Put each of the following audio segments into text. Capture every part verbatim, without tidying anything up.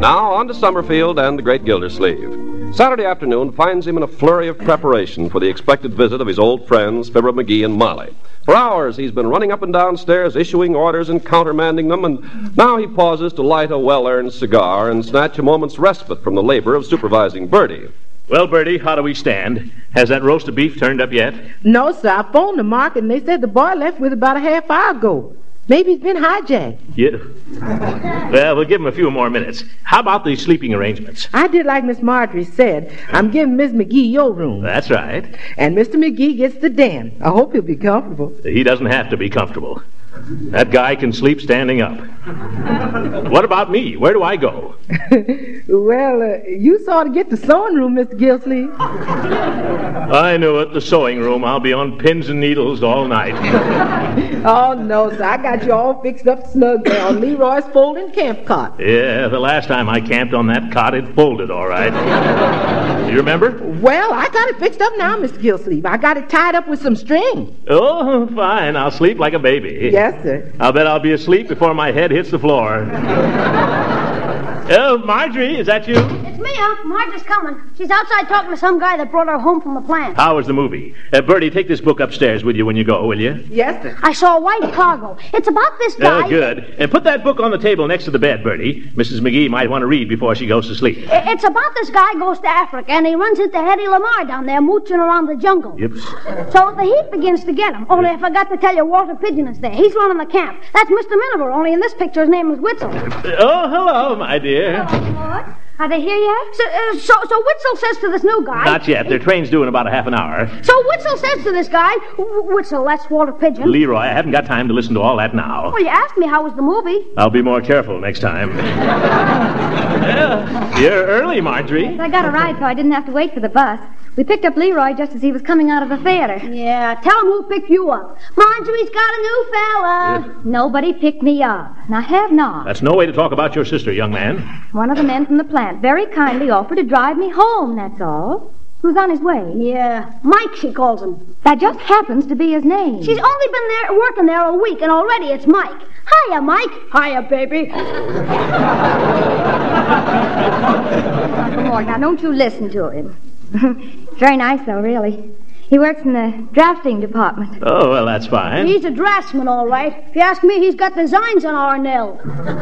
Now, on to Summerfield and the great Gildersleeve. Saturday afternoon finds him in a flurry of preparation for the expected visit of his old friends, Fibber McGee and Molly. For hours, he's been running up and down stairs, issuing orders and countermanding them, and now he pauses to light a well-earned cigar and snatch a moment's respite from the labor of supervising Bertie. Well, Bertie, how do we stand? Has that roast of beef turned up yet? No, sir. I phoned the market, and they said the boy left with about a half hour ago. Maybe he's been hijacked. Yeah. Well, we'll give him a few more minutes. How about the sleeping arrangements? I did like Miss Marjorie said. I'm giving Miss McGee your room. That's right. And Mister McGee gets the den. I hope he'll be comfortable. He doesn't have to be comfortable. That guy can sleep standing up. What about me? Where do I go? Well, uh, you saw to get the sewing room, Mister Gilsleeve. I knew it, the sewing room. I'll be on pins and needles all night. Oh, no, sir. I got you all fixed up snug there on Leroy's folding camp cot. Yeah, the last time I camped on that cot, it folded all right. You remember? Well, I got it fixed up now, Mister Gilsleeve. I got it tied up with some string. Oh, fine. I'll sleep like a baby. Yes, sir. I'll bet I'll be asleep before my head hits the floor. Oh, Marjorie, is that you? It's me, Unc. Marge is coming. She's outside talking to some guy that brought her home from the plant. How was the movie? Uh, Bertie, take this book upstairs with you when you go, will you? Yes, sir. I saw a white cargo. It's about this guy. Oh, good. And put that book on the table next to the bed, Bertie. Missus McGee might want to read before she goes to sleep. It's about this guy goes to Africa, and he runs into Hedy Lamarr down there mooching around the jungle. Yep. So the heat begins to get him. Only I forgot to tell you, Walter Pigeon is there. He's running the camp. That's Mister Miniver, only in this picture his name is Witzel. Oh, hello, my dear. What? Are they here yet? So, uh, so, so Witzel says to this new guy... Not yet. Their train's due in about a half an hour. So Witzel says to this guy... Witzel, that's Walter Pigeon. Leroy, I haven't got time to listen to all that now. Well, you asked me how was the movie. I'll be more careful next time. Well, you're early, Marjorie. I got a ride, so I didn't have to wait for the bus. We picked up Leroy just as he was coming out of the theater. Yeah, tell him who picked you up. Marjorie's got a new fella. Yeah. Nobody picked me up, and I have not. That's no way to talk about your sister, young man. One of the men from the plant very kindly offered to drive me home, that's all. Who's on his way? Yeah, Mike, she calls him. That just happens to be his name. She's only been there working there a week, and already it's Mike. Hiya, Mike. Hiya, baby. Come on, now don't you listen to him. Very nice, though, really. He works in the drafting department. Oh, well, that's fine. He's a draftsman, all right. If you ask me, he's got designs on our nail.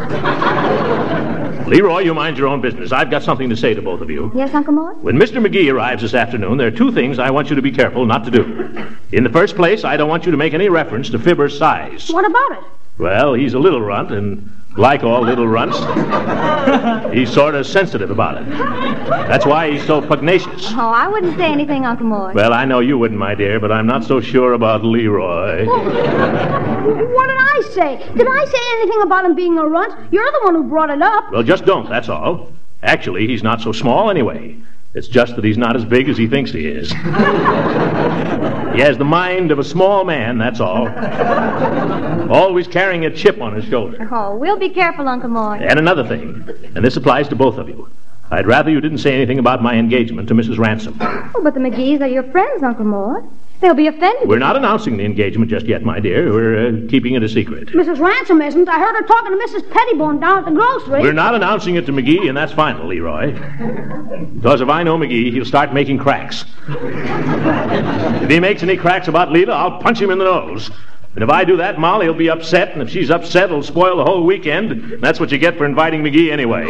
Leroy, you mind your own business. I've got something to say to both of you. Yes, Uncle Mort? When Mister McGee arrives this afternoon, there are two things I want you to be careful not to do. In the first place, I don't want you to make any reference to Fibber's size. What about it? Well, he's a little runt, and like all little runts, he's sort of sensitive about it. That's why he's so pugnacious. Oh, I wouldn't say anything, Uncle Mort. Well, I know you wouldn't, my dear, but I'm not so sure about Leroy. Well, what did I say? Did I say anything about him being a runt? You're the one who brought it up. Well, just don't, that's all. Actually, he's not so small anyway. It's just that he's not as big as he thinks he is. He has the mind of a small man, that's all. Always carrying a chip on his shoulder. Oh, we'll be careful, Uncle Mort. And another thing, and this applies to both of you. I'd rather you didn't say anything about my engagement to Missus Ransom. Oh, but the McGees are your friends, Uncle Mort. They'll be offended. We're not announcing the engagement just yet, my dear. We're uh, keeping it a secret. Missus Ransom isn't. I heard her talking to Missus Pettibone down at the grocery. We're not announcing it to McGee, and that's final, Leroy. Because if I know McGee, he'll start making cracks. If he makes any cracks about Leela, I'll punch him in the nose. And if I do that, Molly will be upset, and if she's upset, it'll spoil the whole weekend. And that's what you get for inviting McGee anyway.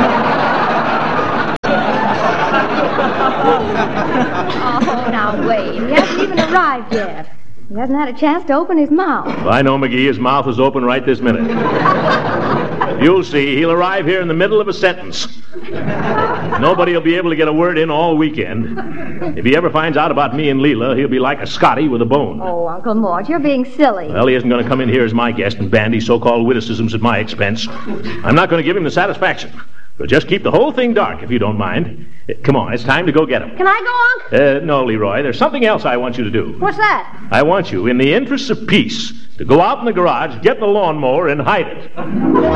Oh, now wait. He hasn't even arrived yet. He hasn't had a chance to open his mouth. Well, I know McGee. His mouth is open right this minute. You'll see. He'll arrive here in the middle of a sentence. Nobody will be able to get a word in all weekend. If he ever finds out about me and Leela, he'll be like a Scotty with a bone. Oh, Uncle Mort, you're being silly. Well, he isn't going to come in here as my guest and bandy so-called witticisms at my expense. I'm not going to give him the satisfaction. But just keep the whole thing dark, if you don't mind. Come on, it's time to go get him. Can I go, Unc? Uh, no, Leroy, there's something else I want you to do. What's that? I want you, in the interests of peace, to go out in the garage, get the lawnmower, and hide it.